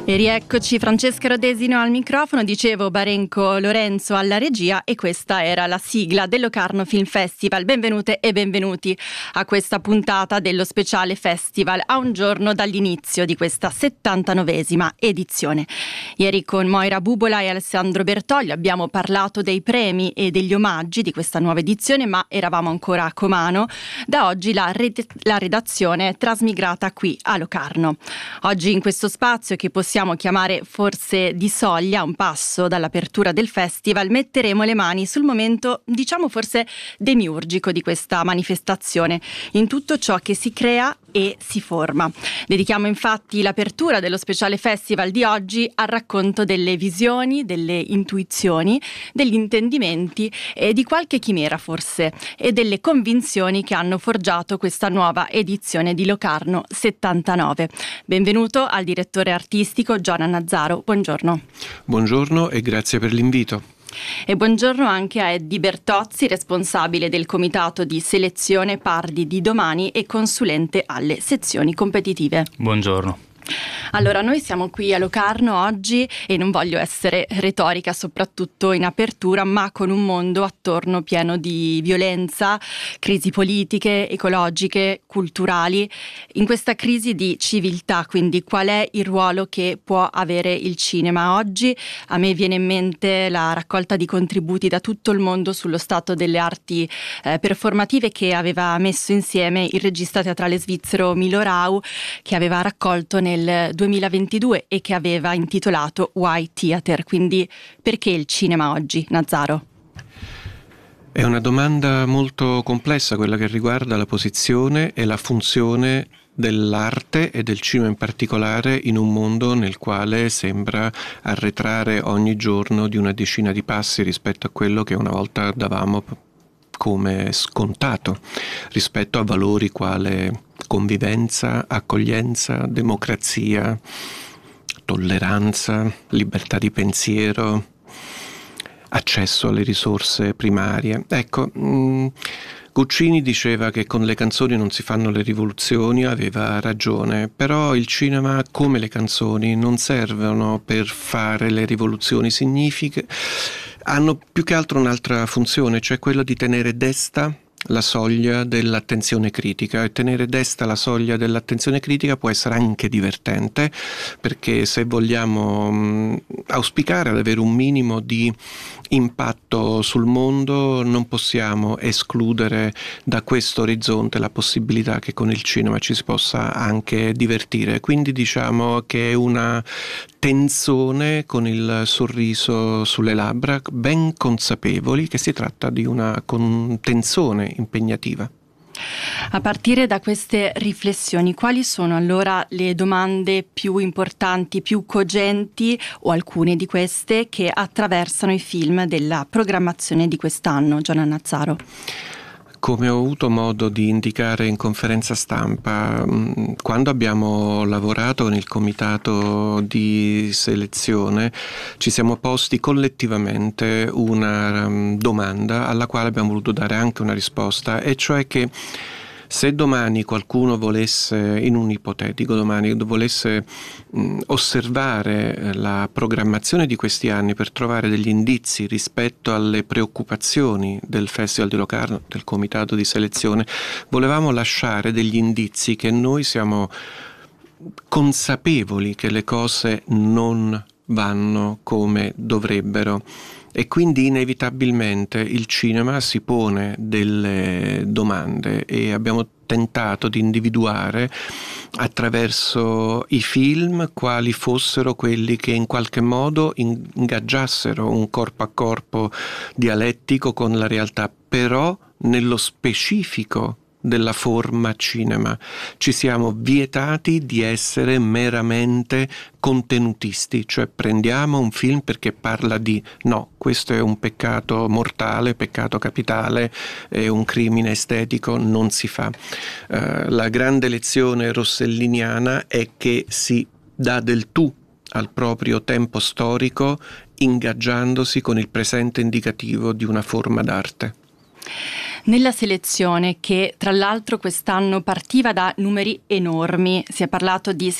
E rieccoci, Francesca Rodesino al microfono, dicevo Barenco Lorenzo alla regia e questa era la sigla del Locarno Film Festival. Benvenute e benvenuti a questa puntata dello speciale festival a un giorno dall'inizio di questa 79esima edizione. Ieri con Moira Bubola e Alessandro Bertoglio abbiamo parlato dei premi e degli omaggi di questa nuova edizione, ma eravamo ancora a Comano. Da oggi la redazione è trasmigrata qui a Locarno. Oggi in questo spazio che possiamo chiamare forse di soglia, un passo dall'apertura del festival, metteremo le mani sul momento, diciamo forse demiurgico di questa manifestazione, in tutto ciò che si crea e si forma. Dedichiamo infatti l'apertura dello speciale festival di oggi al racconto delle visioni, delle intuizioni, degli intendimenti e di qualche chimera forse e delle convinzioni che hanno forgiato questa nuova edizione di Locarno 79. Benvenuto al direttore artistico Giona Nazzaro, buongiorno. Buongiorno e grazie per l'invito. E buongiorno anche a Eddie Bertozzi, responsabile del comitato di selezione Pardi di Domani e consulente alle sezioni competitive. Buongiorno. Allora, noi siamo qui a Locarno oggi e non voglio essere retorica, soprattutto in apertura, ma con un mondo attorno pieno di violenza, crisi politiche, ecologiche, culturali. In questa crisi di civiltà, quindi, qual è il ruolo che può avere il cinema oggi? A me viene in mente la raccolta di contributi da tutto il mondo sullo stato delle arti performative che aveva messo insieme il regista teatrale svizzero Milo Rau, che aveva raccolto nel 2022 e che aveva intitolato Why Theater. Quindi perché il cinema oggi, Nazzaro? È una domanda molto complessa, quella che riguarda la posizione e la funzione dell'arte e del cinema in particolare in un mondo nel quale sembra arretrare ogni giorno di una decina di passi rispetto a quello che una volta davamo come scontato, rispetto a valori quale convivenza, accoglienza, democrazia, tolleranza, libertà di pensiero, accesso alle risorse primarie. Ecco, Guccini diceva che con le canzoni non si fanno le rivoluzioni, aveva ragione, però il cinema, come le canzoni, non servono per fare le rivoluzioni, hanno più che altro un'altra funzione, cioè quella di tenere desta la soglia dell'attenzione critica, e tenere desta la soglia dell'attenzione critica può essere anche divertente, perché se vogliamo auspicare ad avere un minimo di impatto sul mondo non possiamo escludere da questo orizzonte la possibilità che con il cinema ci si possa anche divertire. Quindi diciamo che è una tenzone con il sorriso sulle labbra, ben consapevoli che si tratta di una contenzione impegnativa. A partire da queste riflessioni, quali sono allora le domande più importanti, più cogenti, o alcune di queste, che attraversano i film della programmazione di quest'anno, Giona Nazzaro? Come ho avuto modo di indicare in conferenza stampa, quando abbiamo lavorato con il comitato di selezione ci siamo posti collettivamente una domanda alla quale abbiamo voluto dare anche una risposta, e cioè che se domani qualcuno volesse, in un ipotetico domani, volesse osservare la programmazione di questi anni per trovare degli indizi rispetto alle preoccupazioni del Festival di Locarno, del comitato di selezione, volevamo lasciare degli indizi che noi siamo consapevoli che le cose non vanno come dovrebbero. E quindi inevitabilmente il cinema si pone delle domande, e abbiamo tentato di individuare attraverso i film quali fossero quelli che in qualche modo ingaggiassero un corpo a corpo dialettico con la realtà, però nello specifico della forma cinema. Ci siamo vietati di essere meramente contenutisti, cioè prendiamo un film perché parla di no, questo è un peccato mortale, peccato capitale, è un crimine estetico, non si fa. La grande lezione rosselliniana è che si dà del tu al proprio tempo storico, ingaggiandosi con il presente indicativo di una forma d'arte. Nella selezione, che tra l'altro quest'anno partiva da numeri enormi, si è parlato di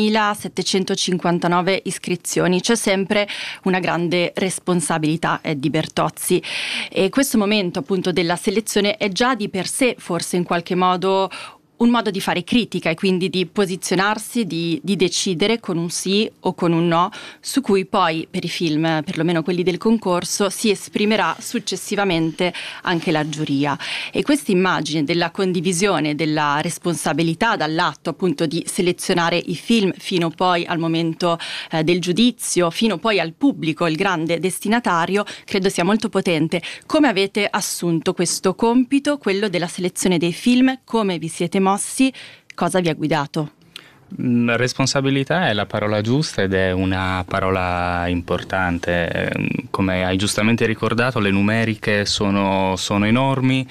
7.759 iscrizioni, c'è sempre una grande responsabilità di Bertozzi, e questo momento appunto della selezione è già di per sé forse in qualche modo un modo di fare critica e quindi di posizionarsi, di decidere con un sì o con un no, su cui poi per i film, perlomeno quelli del concorso, si esprimerà successivamente anche la giuria. E questa immagine della condivisione, della responsabilità dall'atto appunto di selezionare i film fino poi al momento del giudizio, fino poi al pubblico, il grande destinatario, credo sia molto potente. Come avete assunto questo compito, quello della selezione dei film? Come vi siete mossi? Cosa vi ha guidato? Responsabilità è la parola giusta ed è una parola importante. Come hai giustamente ricordato, le numeriche sono enormi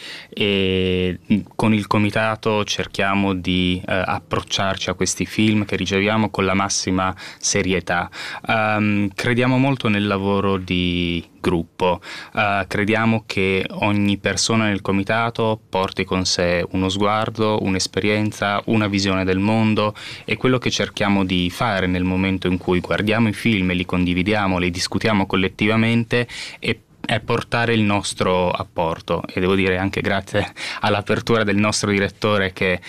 e con il comitato cerchiamo di approcciarci a questi film che riceviamo con la massima serietà. Crediamo molto nel lavoro di gruppo, crediamo che ogni persona nel comitato porti con sé uno sguardo, un'esperienza, una visione del mondo, e quello che cerchiamo di fare nel momento in cui guardiamo i film e li condividiamo, li discutiamo collettivamente è portare il nostro apporto, e devo dire anche grazie all'apertura del nostro direttore che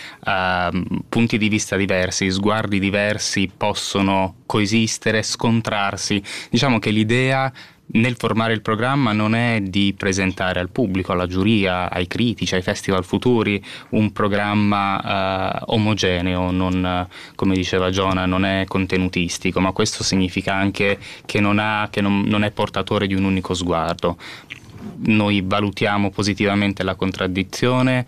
punti di vista diversi, sguardi diversi possono coesistere, scontrarsi. Diciamo che l'idea nel formare il programma non è di presentare al pubblico, alla giuria, ai critici, ai festival futuri un programma omogeneo, non, come diceva Giona, non è contenutistico, ma questo significa anche che non è portatore di un unico sguardo. Noi valutiamo positivamente la contraddizione,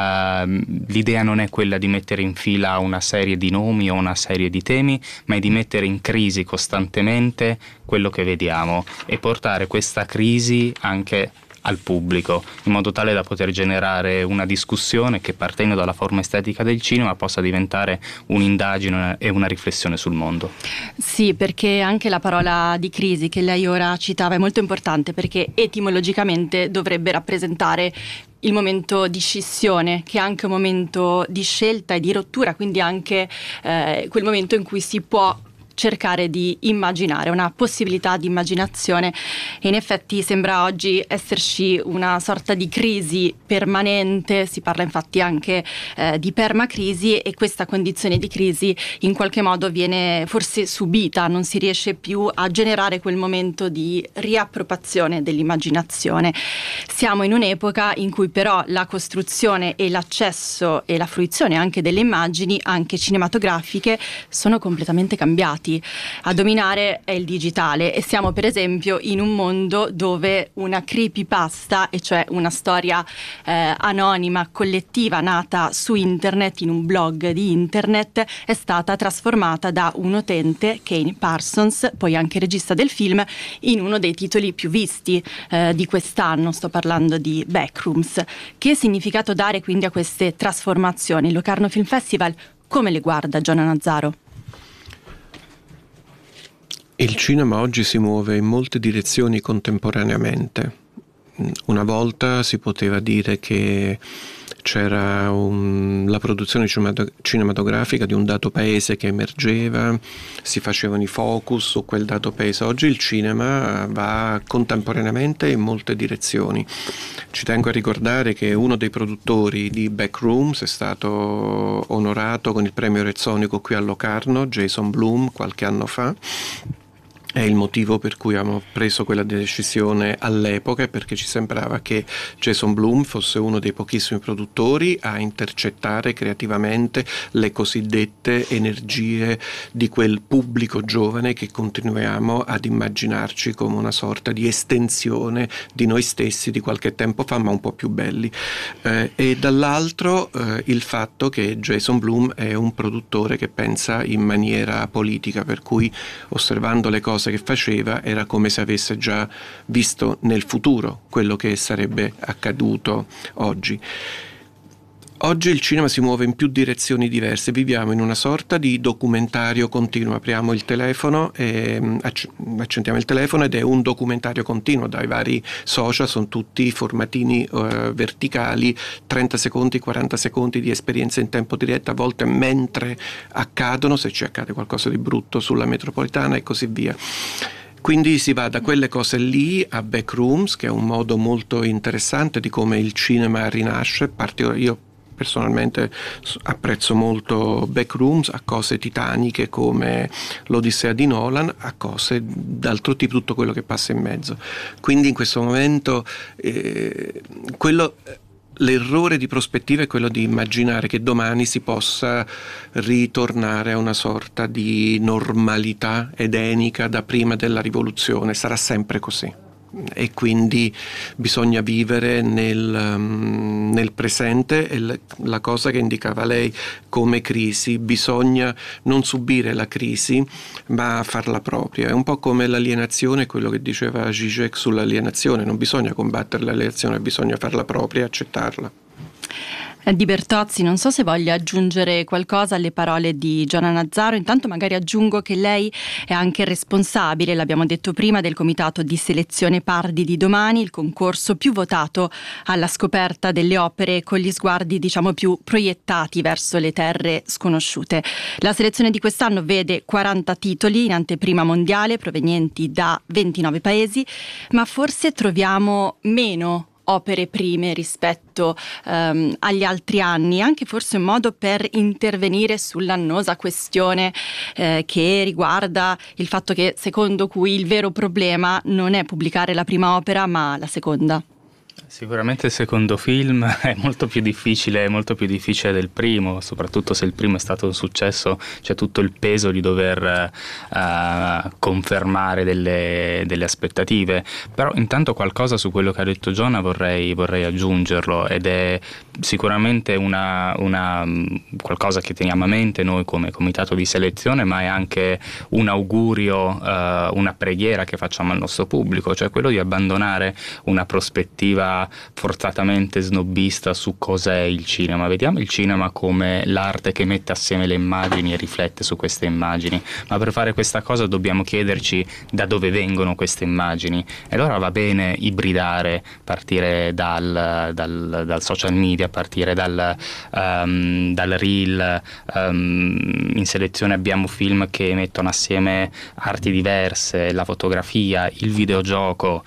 l'idea non è quella di mettere in fila una serie di nomi o una serie di temi, ma è di mettere in crisi costantemente quello che vediamo e portare questa crisi anche al pubblico, in modo tale da poter generare una discussione che, partendo dalla forma estetica del cinema, possa diventare un'indagine e una riflessione sul mondo. Sì, perché anche la parola di crisi che lei ora citava è molto importante, perché etimologicamente dovrebbe rappresentare il momento di scissione, che è anche un momento di scelta e di rottura, quindi anche quel momento in cui si può cercare di immaginare, una possibilità di immaginazione, e in effetti sembra oggi esserci una sorta di crisi permanente. Si parla infatti anche di permacrisi, e questa condizione di crisi in qualche modo viene forse subita, non si riesce più a generare quel momento di riappropriazione dell'immaginazione. Siamo in un'epoca in cui però la costruzione e l'accesso e la fruizione anche delle immagini, anche cinematografiche, sono completamente cambiati. A dominare è il digitale, e siamo per esempio in un mondo dove una creepypasta, e cioè una storia anonima, collettiva, nata su internet, in un blog di internet, è stata trasformata da un utente, Kane Parsons, poi anche regista del film, in uno dei titoli più visti di quest'anno. Sto parlando di Backrooms. Che significato dare quindi a queste trasformazioni? Il Locarno Film Festival come le guarda, Giona Nazzaro? Il cinema oggi si muove in molte direzioni contemporaneamente. Una volta si poteva dire che c'era la produzione cinematografica di un dato paese che emergeva, si facevano i focus su quel dato paese. Oggi il cinema va contemporaneamente in molte direzioni. Ci tengo a ricordare che uno dei produttori di Backrooms è stato onorato con il premio Rezzonico qui a Locarno, Jason Blum, qualche anno fa. È il motivo per cui abbiamo preso quella decisione all'epoca, perché ci sembrava che Jason Blum fosse uno dei pochissimi produttori a intercettare creativamente le cosiddette energie di quel pubblico giovane che continuiamo ad immaginarci come una sorta di estensione di noi stessi di qualche tempo fa, ma un po' più belli. E dall'altro il fatto che Jason Blum è un produttore che pensa in maniera politica, per cui osservando le cose che faceva era come se avesse già visto nel futuro quello che sarebbe accaduto oggi. Oggi il cinema si muove in più direzioni diverse, viviamo in una sorta di documentario continuo, apriamo il telefono, accendiamo il telefono ed è un documentario continuo, dai vari social, sono tutti formatini verticali, 30 secondi, 40 secondi di esperienza in tempo diretto, a volte mentre accadono, se ci accade qualcosa di brutto sulla metropolitana e così via. Quindi si va da quelle cose lì a backrooms, che è un modo molto interessante di come il cinema rinasce. Io personalmente apprezzo molto backrooms, a cose titaniche come l'Odissea di Nolan, a cose d'altro tipo, tutto quello che passa in mezzo. Quindi in questo momento l'errore di prospettiva è quello di immaginare che domani si possa ritornare a una sorta di normalità edenica da prima della rivoluzione. Sarà sempre così. E quindi bisogna vivere nel presente, e la cosa che indicava lei come crisi, bisogna non subire la crisi ma farla propria. È un po' come l'alienazione, quello che diceva Zizek sull'alienazione: non bisogna combattere l'alienazione, bisogna farla propria e accettarla. Di Bertozzi, non so se voglia aggiungere qualcosa alle parole di Giona Nazzaro. Intanto magari aggiungo che lei è anche responsabile, l'abbiamo detto prima, del comitato di selezione Pardi di Domani, il concorso più votato alla scoperta delle opere con gli sguardi, diciamo, più proiettati verso le terre sconosciute. La selezione di quest'anno vede 40 titoli in anteprima mondiale provenienti da 29 paesi, ma forse troviamo meno opere prime rispetto agli altri anni, anche forse un modo per intervenire sull'annosa questione che riguarda il fatto che, secondo cui, il vero problema non è pubblicare la prima opera ma la seconda. Sicuramente il secondo film è molto più difficile del primo, soprattutto se il primo è stato un successo, c'è tutto il peso di dover confermare delle aspettative. Però intanto qualcosa su quello che ha detto Giona vorrei aggiungerlo, ed è sicuramente qualcosa che teniamo a mente noi come comitato di selezione, ma è anche un augurio, una preghiera che facciamo al nostro pubblico, cioè quello di abbandonare una prospettiva forzatamente snobista su cos'è il cinema. Vediamo il cinema come l'arte che mette assieme le immagini e riflette su queste immagini, ma per fare questa cosa dobbiamo chiederci da dove vengono queste immagini, e allora va bene ibridare, partire dal social media, partire dal reel. In selezione abbiamo film che mettono assieme arti diverse, la fotografia, il videogioco,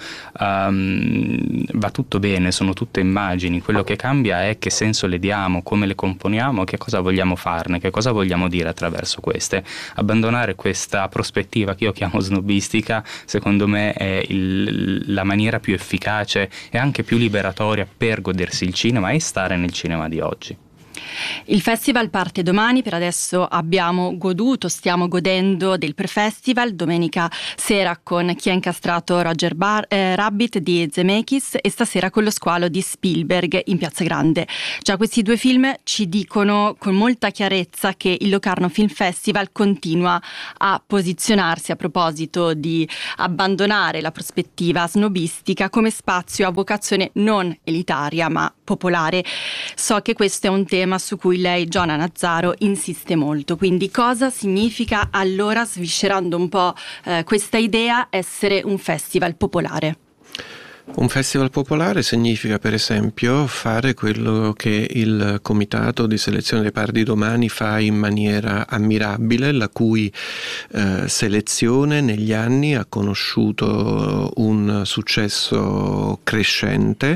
va tutto bene, sono tutte immagini. Quello che cambia è che senso le diamo, come le componiamo, che cosa vogliamo farne, che cosa vogliamo dire attraverso queste. Abbandonare questa prospettiva che io chiamo snobistica, secondo me è la maniera più efficace e anche più liberatoria per godersi il cinema e stare nel cinema di oggi. Il festival parte domani, per adesso stiamo godendo del pre-festival. Domenica sera con Chi ha incastrato Roger Rabbit di Zemeckis e stasera con Lo squalo di Spielberg in Piazza Grande. Già questi due film ci dicono con molta chiarezza che il Locarno Film Festival continua a posizionarsi, a proposito di abbandonare la prospettiva snobistica, come spazio a vocazione non elitaria ma popolare. So che questo è un tema su cui lei, Giona Nazzaro, insiste molto. Quindi cosa significa allora, sviscerando un po' questa idea, essere un festival popolare? Un festival popolare significa, per esempio, fare quello che il comitato di selezione dei Pardi Domani fa in maniera ammirabile, la cui selezione negli anni ha conosciuto un successo crescente,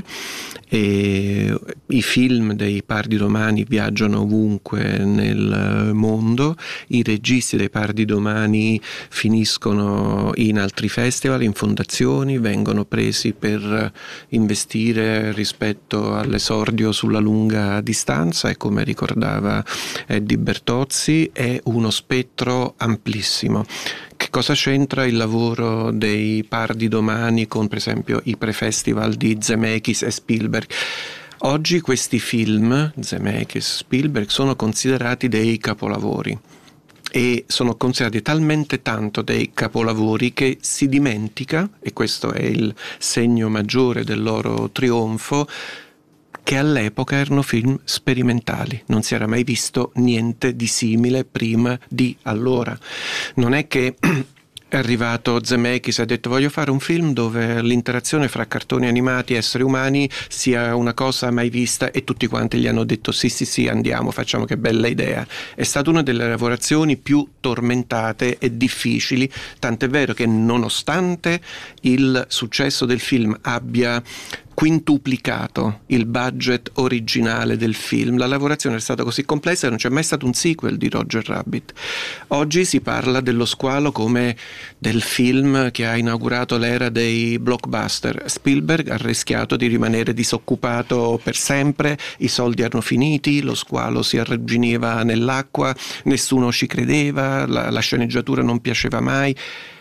e i film dei Pardi Domani viaggiano ovunque nel mondo, i registi dei Pardi Domani finiscono in altri festival, in fondazioni, vengono presi per investire rispetto all'esordio sulla lunga distanza, e come ricordava Eddie Bertozzi è uno spettro amplissimo. Che cosa c'entra il lavoro dei Pardi Domani con, per esempio, i pre-festival di Zemeckis e Spielberg? Oggi questi film, Zemeckis, Spielberg, sono considerati dei capolavori, e sono considerati talmente tanto dei capolavori che si dimentica, e questo è il segno maggiore del loro trionfo, che all'epoca erano film sperimentali, non si era mai visto niente di simile prima di allora. Non è che è arrivato Zemeckis e ha detto voglio fare un film dove l'interazione fra cartoni animati e esseri umani sia una cosa mai vista, e tutti quanti gli hanno detto sì andiamo, facciamo, che bella idea. È stata una delle lavorazioni più tormentate e difficili, tant'è vero che nonostante il successo del film abbia quintuplicato il budget originale del film, la lavorazione è stata così complessa che non c'è mai stato un sequel di Roger Rabbit. Oggi si parla dello squalo come del film che ha inaugurato l'era dei blockbuster. Spielberg ha rischiato di rimanere disoccupato per sempre, i soldi erano finiti, lo squalo si arrugginiva nell'acqua, nessuno ci credeva, la sceneggiatura non piaceva mai,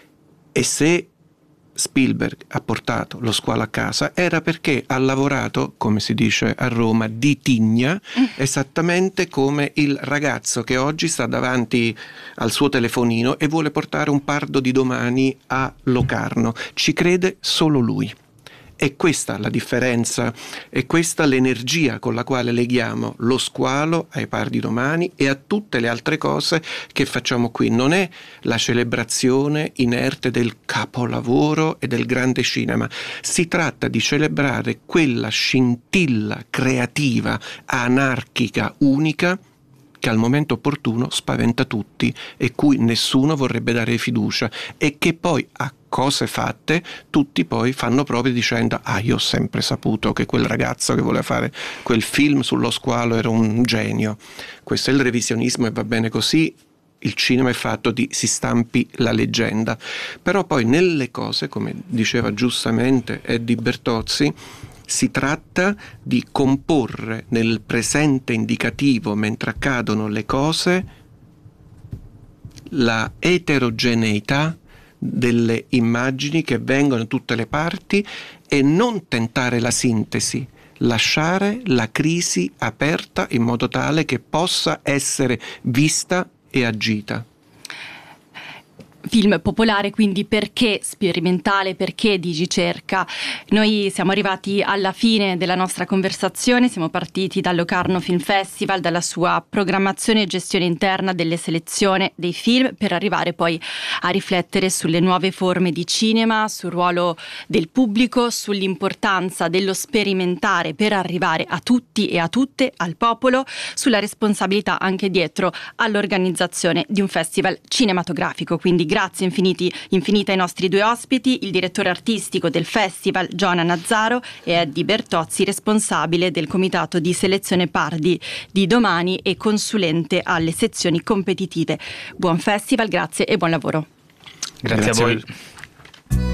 e se Spielberg ha portato lo squalo a casa era perché ha lavorato, come si dice a Roma, di tigna, esattamente come il ragazzo che oggi sta davanti al suo telefonino e vuole portare un pardo di domani a Locarno. Ci crede solo lui. E questa la differenza, è questa l'energia con la quale leghiamo lo squalo ai pardi domani e a tutte le altre cose che facciamo qui. Non è la celebrazione inerte del capolavoro e del grande cinema, si tratta di celebrare quella scintilla creativa, anarchica, unica, che al momento opportuno spaventa tutti e cui nessuno vorrebbe dare fiducia, e che poi a cose fatte tutti poi fanno proprio dicendo io ho sempre saputo che quel ragazzo che voleva fare quel film sullo squalo era un genio. Questo è il revisionismo e va bene così. Il cinema è fatto di si stampi la leggenda, però poi nelle cose, come diceva giustamente Eddie Bertozzi, si tratta di comporre nel presente indicativo, mentre accadono le cose, la eterogeneità delle immagini che vengono da tutte le parti e non tentare la sintesi, lasciare la crisi aperta in modo tale che possa essere vista e agita. Film popolare, quindi perché sperimentale, perché di ricerca? Noi siamo arrivati alla fine della nostra conversazione, siamo partiti dal Locarno Film Festival, dalla sua programmazione e gestione interna delle selezioni dei film, per arrivare poi a riflettere sulle nuove forme di cinema, sul ruolo del pubblico, sull'importanza dello sperimentare per arrivare a tutti e a tutte, al popolo, sulla responsabilità anche dietro all'organizzazione di un festival cinematografico. Quindi grazie infinita ai nostri due ospiti, il direttore artistico del festival Giona Nazzaro e Eddie Bertozzi, responsabile del comitato di selezione Pardi di domani e consulente alle sezioni competitive. Buon festival, grazie e buon lavoro. Grazie a voi.